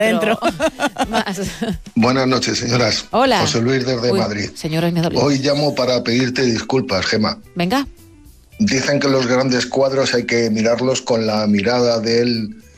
Dentro. Más. Buenas noches, señoras. Hola. José Luis desde Uy, Madrid. Señora, me ha dolido. Hoy llamo para pedirte disculpas, Gema. Venga. Dicen que los grandes cuadros hay que mirarlos con la mirada del